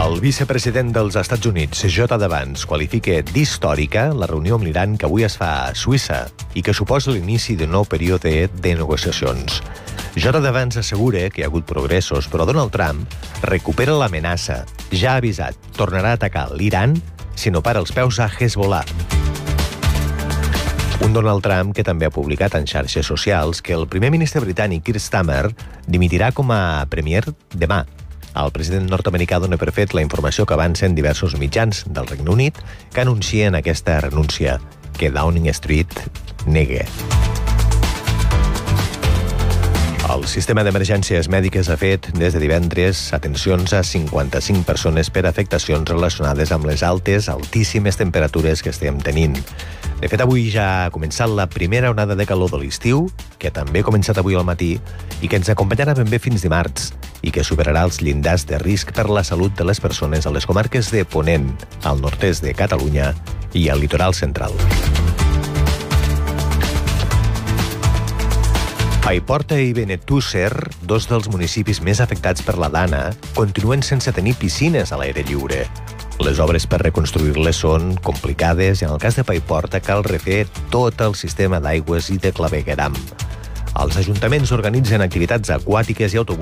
El vicepresident dels Estats Units, J.D. Vance, qualifica d'històrica la reunió amb l'Iran que avui es fa a Suïssa i que suposa l'inici d'un nou període de negociacions. J.D. Vance assegura que hi ha hagut progressos, però Donald Trump recupera l'amenaça. Ja ha avisat, tornarà a atacar l'Iran si no para els peus a Hezbollah. Un Donald Trump que també ha publicat en xarxes socials que el primer ministre britànic Keir Starmer dimitirà com a premier demà. El president nord-americà dona per fet la informació que avancen diversos mitjans del Regne Unit que anuncien aquesta renúncia, que Downing Street nega. El sistema d'emergències mèdiques ha fet, des de divendres, atencions a 55 persones per afectacions relacionades amb les altíssimes temperatures que estem tenint. De fet, avui ja ha començat la primera onada de calor de l'estiu, que també ha començat avui al matí, i que ens acompanyarà ben bé fins dimarts, i que superarà els llindars de risc per la salut de les persones a les comarques de Ponent, al nord-est de Catalunya i al litoral central. Paiporta i Benetússer, dos dels municipis més afectats per la Dana, continuen sense tenir piscines a l'aire lliure. Les obres per reconstruir-les són complicades i en el cas de Paiporta cal refer tot el sistema d'aigües i de clavegueram. Els ajuntaments organitzen activitats aquàtiques i autobusos